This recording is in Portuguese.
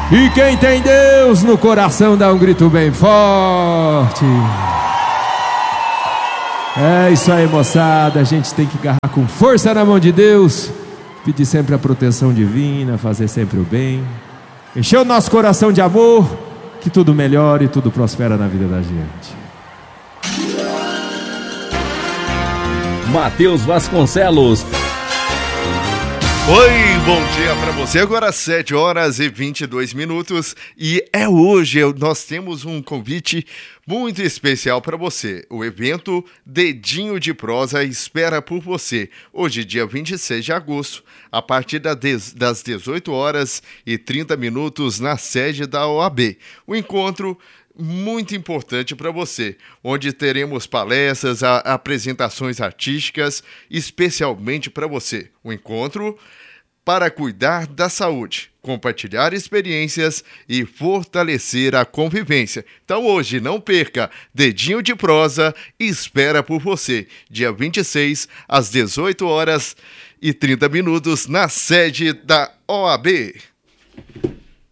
E quem tem Deus no coração dá um grito bem forte. É isso aí, moçada. A gente tem que agarrar com força na mão de Deus, pedir sempre a proteção divina, fazer sempre o bem, encher o nosso coração de amor, que tudo melhore e tudo prospera na vida da gente. Matheus Vasconcelos. Oi, bom dia para você. Agora 7h22 e hoje nós temos um convite muito especial para você. O evento Dedinho de Prosa espera por você. Hoje, dia 26 de agosto, a partir das 18h30 na sede da OAB. O encontro muito importante para você, onde teremos palestras, apresentações artísticas, especialmente para você. O encontro para cuidar da saúde, compartilhar experiências e fortalecer a convivência. Então hoje, não perca, Dedinho de Prosa espera por você, dia 26, às 18h30, na sede da OAB.